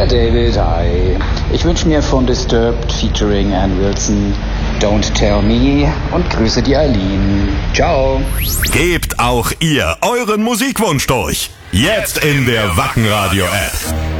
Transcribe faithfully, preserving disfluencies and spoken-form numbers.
der David, hi. Ich wünsche mir von Disturbed featuring Ann Wilson Don't Tell Me und grüße die Eileen. Ciao. Gebt auch ihr euren Musikwunsch durch. Jetzt in der Wacken Radio App.